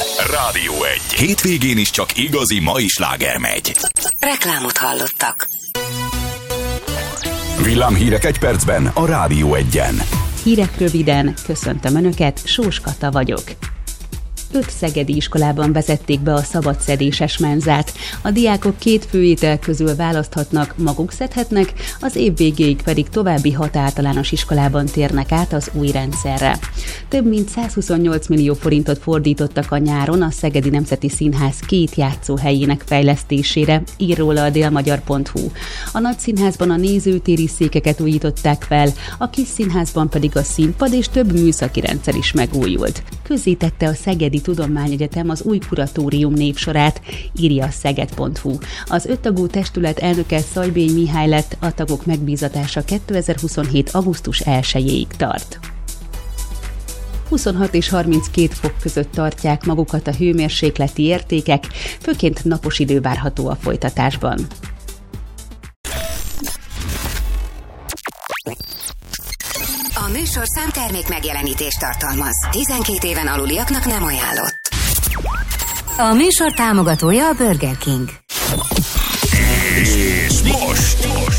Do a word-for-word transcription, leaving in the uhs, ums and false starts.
Rádió egy. Hétvégén is csak igazi mai sláger megy. Reklámot hallottak. Villámhírek egy percben a Rádió egyen. Hírek röviden, köszöntöm Önöket, Sós Kata vagyok. Öt szegedi iskolában vezették be a szabadszedéses menzát. A diákok két főétel közül választhatnak, maguk szedhetnek, az év végéig pedig további hat általános iskolában térnek át az új rendszerre. Több mint százhuszonnyolc millió forintot fordítottak a nyáron a Szegedi Nemzeti Színház két játszóhelyének fejlesztésére, ír róla a délmagyar pont hu. A Nagyszínházban a nézőtéri székeket újították fel, a Kisszínházban pedig a színpad és több műszaki rendszer is megújult. Közzétette a Szegedi Tudományegyetem az új kuratórium névsorát, írja a szeged pont hu. Az öttagú testület elnöke Szajbény Mihály lett, a tagok megbízatása kétezer-huszonhét. augusztus elsejéig tart. huszonhat és harminckét fok között tartják magukat a hőmérsékleti értékek, főként napos idő várható a folytatásban. A műsorszám termék megjelenítést tartalmaz. tizenkét éven aluliaknak nem ajánlott. A műsor támogatója a Burger King. És most, most